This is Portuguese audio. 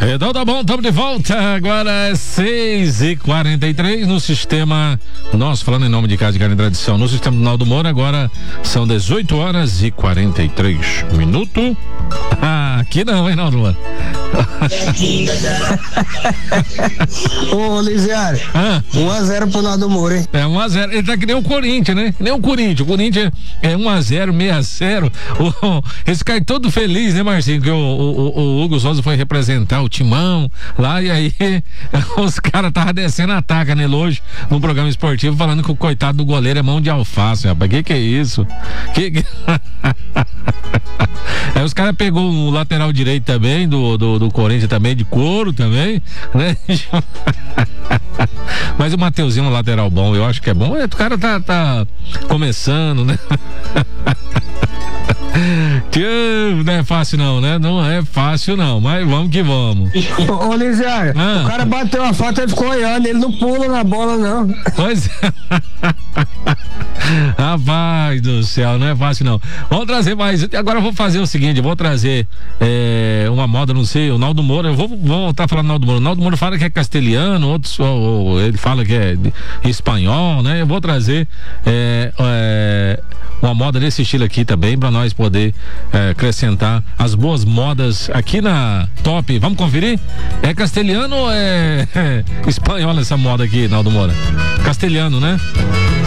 Então tá bom, estamos de volta. Agora é 6h43 no sistema. Nós falando em nome de Casa de Carne e Tradição. No sistema do Naldo Moura, agora são 18h43. Aqui não, hein, Naldo Moura? Ô, Lisiário, 1-0 pro Naldo Moura, hein? É 1-0. Ele tá que nem o Corinthians, né? Nem o Corinthians. O Corinthians é 1-0, 6-0. Esse cara todo feliz, né, Marcinho? Que o Hugo Souza foi representar o Timão lá e aí os caras estavam descendo a taca nele hoje no programa esportivo falando que o coitado do goleiro é mão de alface, rapaz. Que é isso? Aí os caras pegou o lateral direito também do Corinthians também, de couro também, né? Mas o Mateuzinho é um lateral bom, eu acho que é bom. O cara tá começando, né? Não é fácil não, né? Não é fácil não, mas vamos que vamos. Ô Lisiário, o cara bateu a falta e ficou olhando, ele não pula na bola não. Pois é. Rapaz do céu, não é fácil não. Vamos trazer mais, agora eu vou fazer o seguinte, eu vou trazer uma moda, não sei, o Naldo Moura, eu vou voltar falando do Naldo Moura. O Naldo Moura fala que é castelhano, outros ele fala que é espanhol, né? Eu vou trazer uma moda desse estilo aqui também para nós poder acrescentar as boas modas aqui na Top. Vamos conferir? É castelhano ou é espanhol essa moda aqui, Naldo Moura? Castelhano, né?